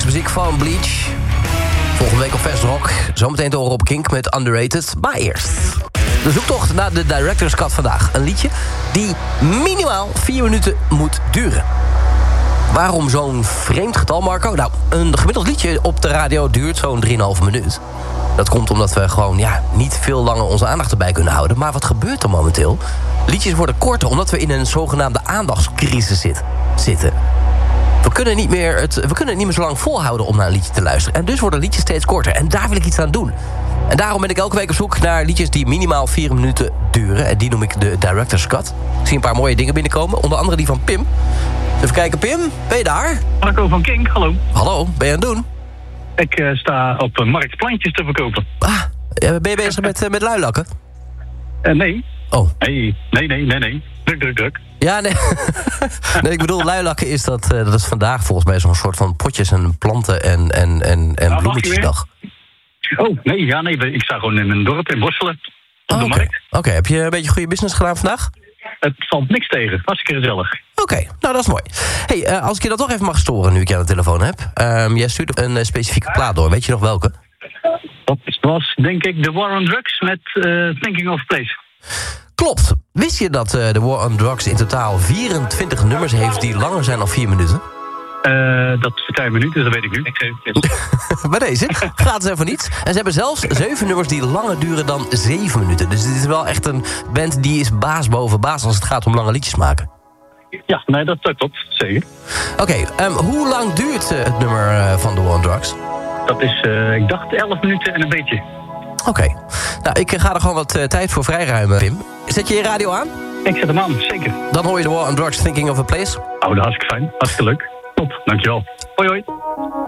muziek van Bleach. Volgende week op Fest Rock. Zometeen te horen op Kink met Underrated. Maar eerst de zoektocht naar de Director's Cut vandaag. Een liedje die minimaal 4 minuten moet duren. Waarom zo'n vreemd getal, Marco? Nou, een gemiddeld liedje op de radio duurt zo'n 3,5 minuut. Dat komt omdat we gewoon niet veel langer onze aandacht erbij kunnen houden. Maar wat gebeurt er momenteel? Liedjes worden korter omdat we in een zogenaamde aandachtscrisis zitten. We kunnen het niet meer zo lang volhouden om naar een liedje te luisteren. En dus worden liedjes steeds korter. En daar wil ik iets aan doen. En daarom ben ik elke week op zoek naar liedjes die minimaal 4 minuten duren. En die noem ik de Director's Cut. Ik zie een paar mooie dingen binnenkomen. Onder andere die van Pim. Even kijken, Pim, ben je daar? Marco van Kink, hallo. Hallo, ben je aan het doen? Ik sta op Markt plantjes te verkopen. Ben je bezig met luilakken? Nee. Oh. Nee. Druk. Ja, nee. Nee, ik bedoel, luilakken is dat is vandaag volgens mij zo'n soort van potjes en planten en bloemetjesdag. Oh, nee, ik sta gewoon in een dorp in Borselen. Op de markt. Oké, heb je een beetje goede business gedaan vandaag? Het valt niks tegen, hartstikke gezellig. Oké, nou dat is mooi. Hey, als ik je dat toch even mag storen nu ik je aan de telefoon heb. Jij stuurde een specifieke plaat door, weet je nog welke? Dat was denk ik The War on Drugs met Thinking of Place. Klopt. Wist je dat The War on Drugs in totaal 24 nummers heeft die langer zijn dan 4 minuten? Dat vertel je me nu, dus dat weet ik nu. Bij deze, gratis en voor niets. En ze hebben zelfs 7 nummers die langer duren dan 7 minuten. Dus dit is wel echt een band die is baas boven baas als het gaat om lange liedjes maken. Ja, nee, dat klopt, zeker. Oké, hoe lang duurt het nummer van The War on Drugs? Dat is, ik dacht 11 minuten en een beetje. Oké. Nou, ik ga er gewoon wat tijd voor vrijruimen, Pim. Zet je je radio aan? Ik zet hem aan, zeker. Dan hoor je The War on Drugs, Thinking of a Place. Oh, dat is hartstikke fijn, hartstikke leuk. Top, dankjewel. Hoi.